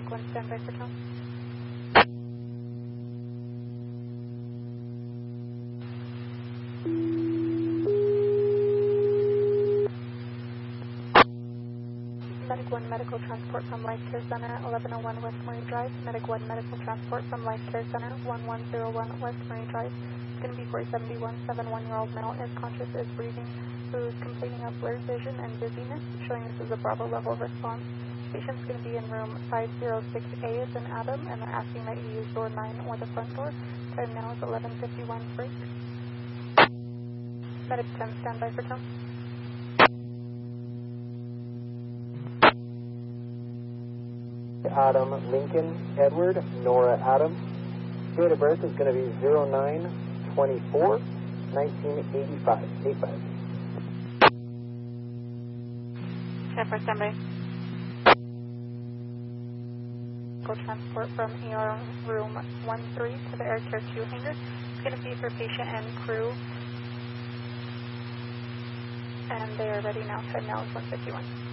Medic 1, standby for tone. Medic 1 Medical Transport from Life Care Center, 1101 West Marine Drive. Medic 1 Medical Transport from Life Care Center, 1101 West Marine Drive. It's going to be for a 71-year-old male, is conscious, is breathing, who is complaining of blurred vision and dizziness, showing this is a Bravo level response. Patient's going to be in room 506A as in Adam, and they're asking that you use door 9 or the front door. Time now is 11:51 break. Medic 10, standby for tone. Adam Lincoln Edward Nora Adams. Date of birth is going to be 09/24/1985. 85. Check for standby. Medical transport from ER room 13 to the Air Care 2 hangar. It's going to be for patient and crew. And they are ready now. Time now is 1:51.